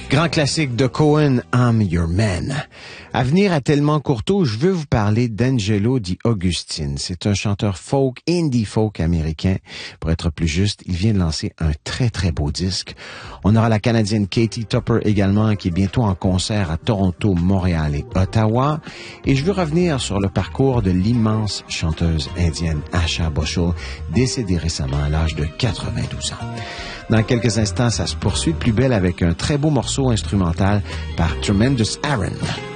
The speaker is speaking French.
Grand classique de Cohen, I'm Your Man. À venir à Tellement Courteau, je veux vous parler d'Angelo Di Augustine. C'est un chanteur folk, indie folk américain. Pour être plus juste, il vient de lancer un très très beau disque. On aura la Canadienne Katie Tupper également, qui est bientôt en concert à Toronto, Montréal et Ottawa. Et je veux revenir sur le parcours de l'immense chanteuse indienne Asha Bhoshal, décédée récemment à l'âge de 92 ans. Dans quelques instants, ça se poursuit de plus belle avec un très beau morceau instrumental par Tremendous Aaron.